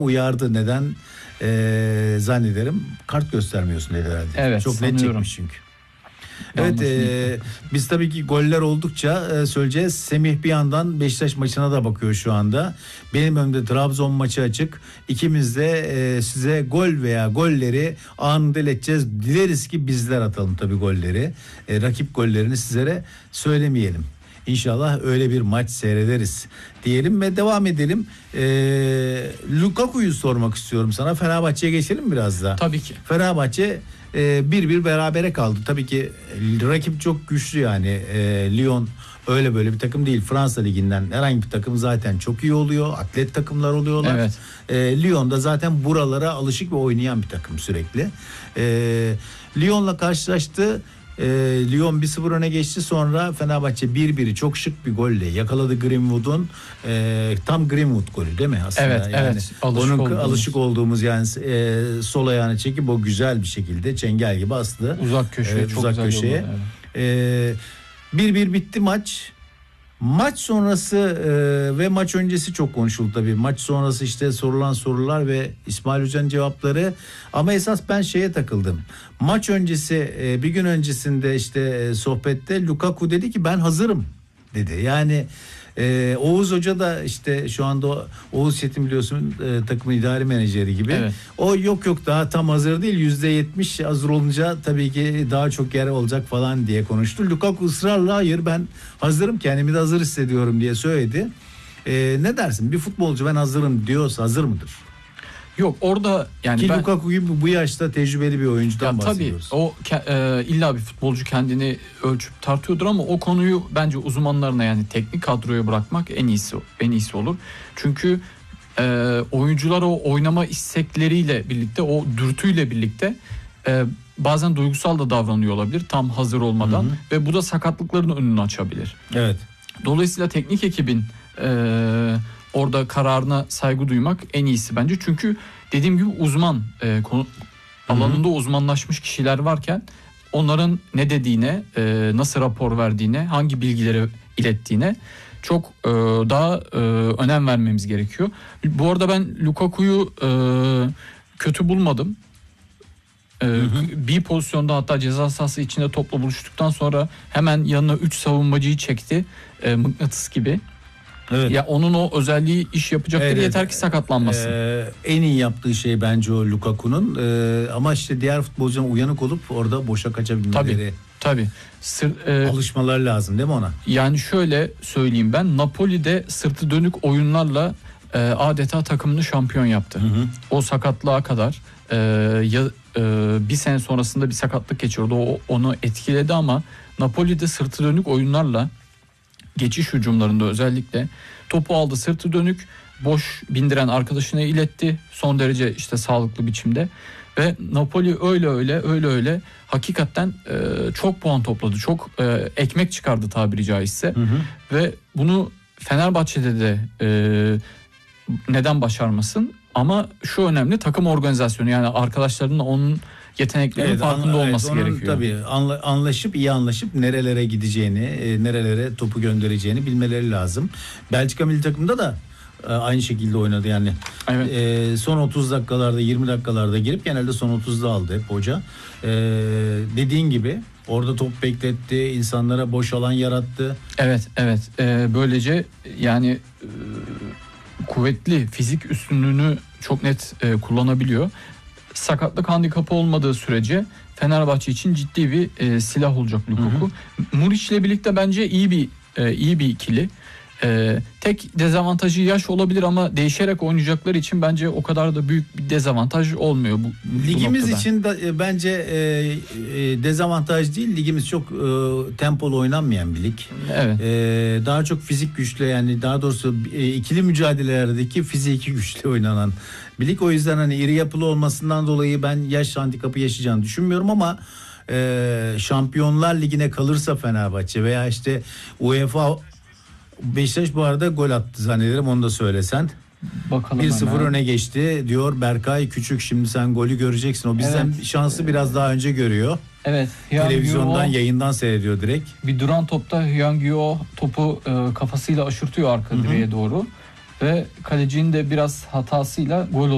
uyardı. Neden zannederim kart göstermiyorsun dedi herhalde. Evet, çok net çekmiş çünkü. Evet, biz tabii ki goller oldukça söyleyeceğiz. Semih bir yandan Beşiktaş maçına da bakıyor şu anda. Benim önümde Trabzon maçı açık. İkimiz de size gol veya golleri anında ileteceğiz. Dileriz ki bizler atalım tabii golleri. Rakip gollerini sizlere söylemeyelim. İnşallah öyle bir maç seyrederiz diyelim ve devam edelim. Lukaku'yu sormak istiyorum sana. Fenerbahçe'ye geçelim biraz daha. Tabii ki. Fenerbahçe 1-1 berabere kaldı. Tabii ki rakip çok güçlü yani. Lyon öyle böyle bir takım değil. Fransa liginden herhangi bir takım zaten çok iyi oluyor. Atlet takımlar oluyorlar. Evet. Lyon da zaten buralara alışık ve oynayan bir takım sürekli. Lyon'la karşılaştı. Lyon 1-0 öne geçti, sonra Fenerbahçe 1-1'i çok şık bir golle yakaladı Greenwood'un. Tam Greenwood golü değil mi aslında? Evet, yani evet. Alışık olduğumuz yani sol ayağını çekip o güzel bir şekilde çengel gibi astı. Uzak köşeye, çok uzak güzel köşeye. oldu, evet. 1-1 bitti maç. Maç sonrası ve maç öncesi çok konuşuldu tabii. Maç sonrası işte sorulan sorular ve İsmail Hoca'nın cevapları. Ama esas ben şeye takıldım. Maç öncesi bir gün öncesinde işte sohbette Lukaku dedi ki ben hazırım dedi. Yani Oğuz Hoca da işte şu anda Oğuz Çetin biliyorsun takımın idari menajeri gibi. Evet. O yok daha tam hazır değil, %70 hazır olunca tabii ki daha çok yer olacak falan diye konuştu. Lukaku ısrarla hayır ben hazırım, kendimi de hazır hissediyorum diye söyledi. Ne dersin, bir futbolcu ben hazırım diyorsa hazır mıdır? Yok orada yani ki Lukaku gibi bu yaşta tecrübeli bir oyuncudan bahsediyoruz. Tabii o illa bir futbolcu kendini ölçüp tartıyordur ama o konuyu bence uzmanlarına yani teknik kadroya bırakmak en iyisi olur. Çünkü oyuncular o oynama istekleriyle birlikte, o dürtüyle birlikte bazen duygusal da davranıyor olabilir tam hazır olmadan. Hı-hı. Ve bu da sakatlıkların önünü açabilir. Evet. Dolayısıyla teknik ekibin orada kararına saygı duymak en iyisi bence. Çünkü dediğim gibi uzman, alanında uzmanlaşmış kişiler varken onların ne dediğine, nasıl rapor verdiğine, hangi bilgileri ilettiğine çok daha önem vermemiz gerekiyor. Bu arada ben Lukaku'yu kötü bulmadım. Bir pozisyonda hatta ceza sahası içinde topla buluştuktan sonra hemen yanına 3 savunmacıyı çekti. Mıknatıs gibi. Evet. Ya onun o özelliği iş yapacaktır, evet. Yeter ki sakatlanmasın. En iyi yaptığı şey bence o Lukaku'nun. Ama işte diğer futbolcuların uyanık olup orada boşa kaçabilmeleri. Tabii. Alışmalar lazım değil mi ona? Yani şöyle söyleyeyim, ben Napoli'de sırtı dönük oyunlarla adeta takımını şampiyon yaptı. Hı. O sakatlığa kadar bir sene sonrasında bir sakatlık geçirdi. O onu etkiledi ama Napoli'de sırtı dönük oyunlarla geçiş hücumlarında özellikle topu aldı, sırtı dönük, boş bindiren arkadaşına iletti son derece işte sağlıklı biçimde ve Napoli öyle hakikaten çok puan topladı, çok ekmek çıkardı tabiri caizse. Ve bunu Fenerbahçe'de de neden başarmasın, ama şu önemli, takım organizasyonu, yani arkadaşlarının onun yeteneklerinin farkında olması gerekiyor. Tabii iyi anlaşıp nerelere gideceğini, nerelere topu göndereceğini bilmeleri lazım. Belçika milli takımında da aynı şekilde oynadı yani. Evet. Son 30 dakikalarda 20 dakikalarda girip genelde son 30'da aldı hep hoca. Dediğin gibi orada top bekletti, insanlara boş alan yarattı. Evet. Böylece yani kuvvetli fizik üstünlüğünü çok net kullanabiliyor. Sakatlık handikapı olmadığı sürece Fenerbahçe için ciddi bir silah olacak Lukaku. Muriç'le birlikte bence iyi bir ikili. Tek dezavantajı yaş olabilir ama değişerek oynayacakları için bence o kadar da büyük bir dezavantaj olmuyor bu ligimiz noktada. için de bence dezavantaj değil. Ligimiz çok tempolu oynanmayan bir lig. Evet. Daha çok fizik güçlü, yani daha doğrusu ikili mücadelelerdeki fiziki güçlü oynanan bir lig. O yüzden hani iri yapılı olmasından dolayı ben yaş handikapı yaşayacağını düşünmüyorum ama Şampiyonlar Ligi'ne kalırsa Fenerbahçe veya işte UEFA, Beşiktaş bu arada gol attı zannederim, onu da söylesen. Bakalım 1-0 öne geçti diyor Berkay Küçük. Şimdi sen golü göreceksin. O bizden şansı biraz daha önce görüyor. Evet. Televizyondan, yayından seyrediyor direkt. Bir duran topta Hyang-Yo topu kafasıyla aşırtıyor arka direğe doğru ve kalecinin de biraz hatasıyla gol